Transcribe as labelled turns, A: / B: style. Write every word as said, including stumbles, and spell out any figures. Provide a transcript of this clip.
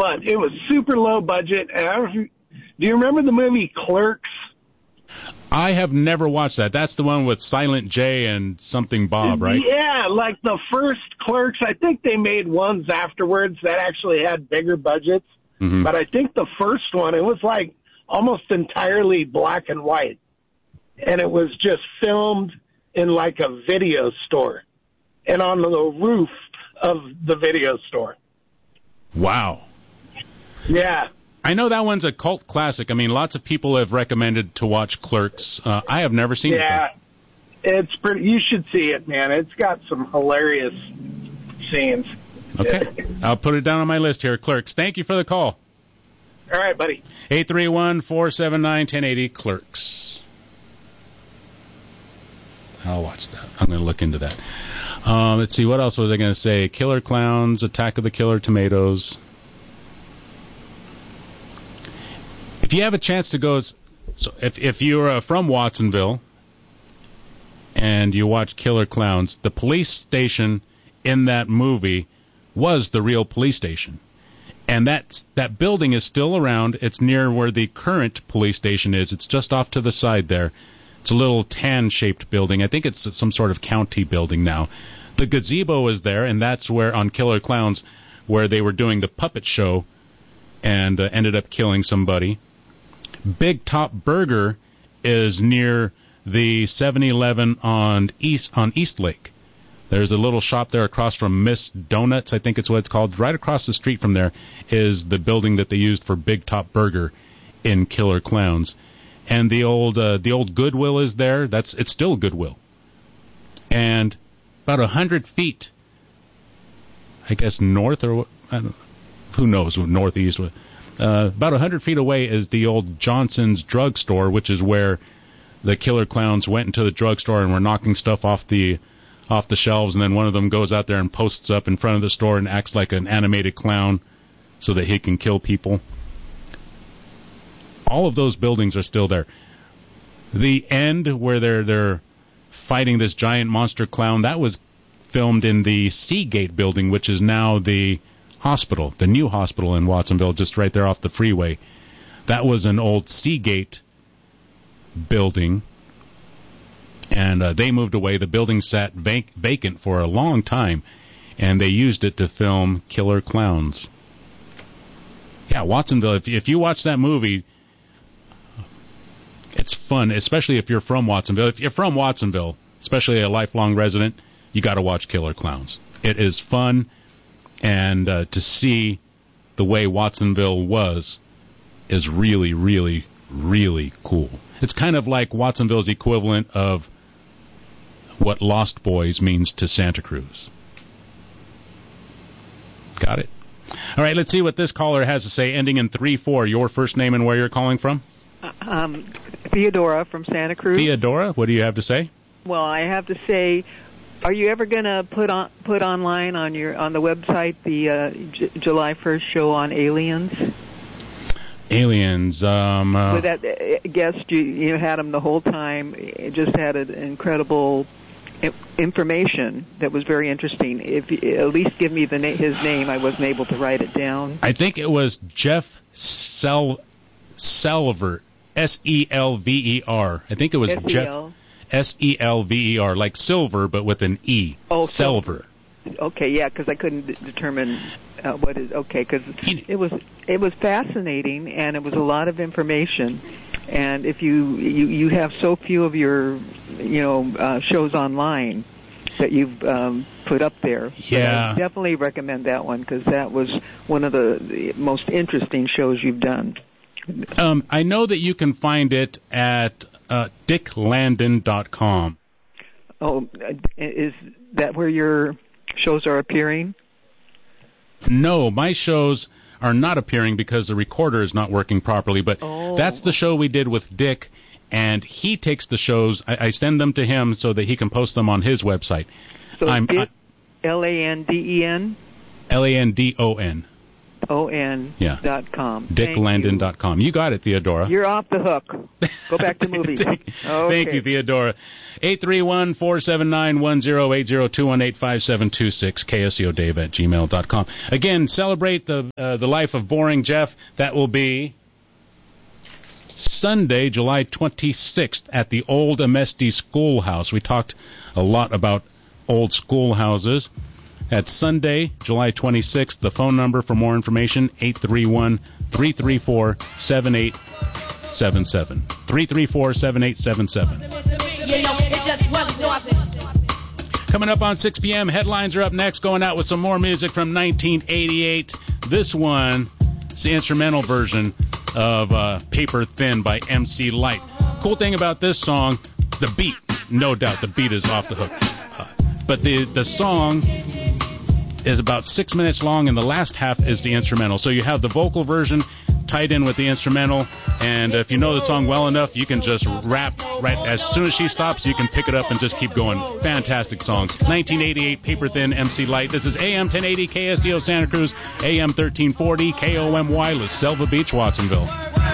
A: fun. It was super low budget. And I don't know if you, do you remember the movie Clerks?
B: I have never watched that. That's the one with Silent J and something Bob, right?
A: Yeah, like the first Clerks. I think they made ones afterwards that actually had bigger budgets.
B: Mm-hmm.
A: But I think the first one, it was like almost entirely black and white. And it was just filmed in like a video store and on the roof of the video store.
B: Wow.
A: Yeah.
B: I know that one's a cult classic. I mean, lots of people have recommended to watch Clerks. Uh, I have never seen
A: yeah,
B: it.
A: Yeah, it's pretty. You should see it, man. It's got some hilarious scenes.
B: Okay, I'll put it down on my list here. Clerks. Thank you for the call.
A: All right, buddy.
B: eight three one, four seven nine, one oh eight zero, Clerks. I'll watch that. I'm going to look into that. Um, let's see, what else was I going to say? Killer Clowns, Attack of the Killer Tomatoes. If you have a chance to go, so if if you're uh, from Watsonville and you watch Killer Clowns, the police station in that movie was the real police station. And that, that building is still around. It's near where the current police station is. It's just off to the side there. It's a little tan-shaped building. I think it's some sort of county building now. The gazebo is there, and that's where, on Killer Clowns, where they were doing the puppet show and uh, ended up killing somebody. Big Top Burger is near the seven eleven on East on East Lake. There's a little shop there across from Miss Donuts, I think it's what it's called. Right across the street from there is the building that they used for Big Top Burger in Killer Clowns. And the old uh, the old Goodwill is there. That's it's still Goodwill. And about a hundred feet, I guess north or I don't, who knows, northeast. Uh, about a hundred feet away is the old Johnson's drugstore, which is where the Killer Clowns went into the drugstore and were knocking stuff off the off the shelves, and then one of them goes out there and posts up in front of the store and acts like an animated clown so that he can kill people. All of those buildings are still there. The end where they're they're fighting this giant monster clown, that was filmed in the Seagate building, which is now the hospital, the new hospital in Watsonville, just right there off the freeway. That was an old Seagate building, and uh, they moved away. The building sat vac- vacant for a long time, and they used it to film Killer Clowns. Yeah, Watsonville, if, if you watch that movie, it's fun, especially if you're from Watsonville. If you're from Watsonville, especially a lifelong resident, you got to watch Killer Clowns. It is fun, and uh, to see the way Watsonville was is really, really, really cool. It's kind of like Watsonville's equivalent of what Lost Boys means to Santa Cruz. Got it? All right, let's see what this caller has to say, ending in three four. Your first name and where you're calling from?
C: Um, Theodora from Santa Cruz.
B: Theodora, what do you have to say?
C: Well, I have to say, are you ever going to put on put online on your on the website the uh, J- July first show on aliens?
B: Aliens. Um, uh,
C: With that uh, guest, you you had him the whole time. It just had an incredible I- information that was very interesting. If you, at least give me the na- his name, I wasn't able to write it down.
B: I think it was Jeff Sel Selver, S E L V E R. I think it was
C: S E L?
B: Jeff S E L V E R, like silver but with an E.
C: Oh,
B: Selver.
C: Okay, yeah, because I couldn't d- determine uh, what is okay. Because it was it was fascinating and it was a lot of information. And if you you, you have so few of your you know uh, shows online that you've um, put up there,
B: yeah,
C: so I definitely recommend that one because that was one of the, the most interesting shows you've done.
B: Um, I know that you can find it at uh, dick landon dot com.
C: Oh, is that where your shows are appearing?
B: No, my shows are not appearing because the recorder is not working properly, but
C: oh.
B: That's the show we did with Dick, and he takes the shows. I, I send them to him so that he can post them on his website.
C: So
B: I'm
C: Dick, L A N D E N?
B: L A N D O N.
C: O N
B: Yeah.
C: dot com.
B: Dick Landon dot com. You got it, Theodora.
C: You're off the hook. Go back to movies.
B: Thank,
C: okay.
B: thank you, Theodora. eight three one, four seven nine, one zero eight zero, two one eight, five seven two six, K S E O Dave at gmail dot com. Again, celebrate the uh, the life of Boring Jeff. That will be Sunday, July twenty-sixth at the Old Amesti Schoolhouse. We talked a lot about old schoolhouses. At Sunday, July twenty-sixth, the phone number for more information, eight three one, three three four, seven eight seven seven. three three four, seven eight seven seven. Coming up on six p.m., headlines are up next, going out with some more music from nineteen eighty-eight. This one is the instrumental version of uh, Paper Thin by M C Lyte. Cool thing about this song, the beat, no doubt, the beat is off the hook. Uh, but the, the song is about six minutes long, and the last half is the instrumental. So you have the vocal version tied in with the instrumental, and if you know the song well enough, you can just rap right as soon as she stops. You can pick it up and just keep going. Fantastic song. nineteen eighty-eight, Paper Thin, M C Lyte. This is A M ten eighty K S E O Santa Cruz, A M thirteen forty K O M Y, La Selva Beach, Watsonville.